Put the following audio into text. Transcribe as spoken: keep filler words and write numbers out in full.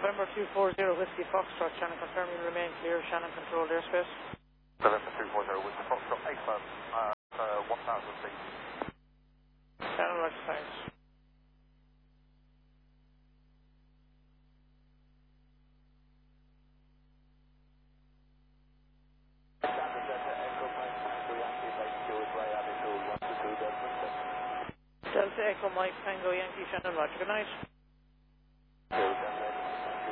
November two four zero Whiskey Foxtrot, Shannon confirm you remain clear, Shannon controlled airspace. November two four zero Whiskey Foxtrot, eight firm, uh, uh, one thousand feet. Shannon, right science. Delta Echo Mike Tango Yankee, Shannon, roger, good night.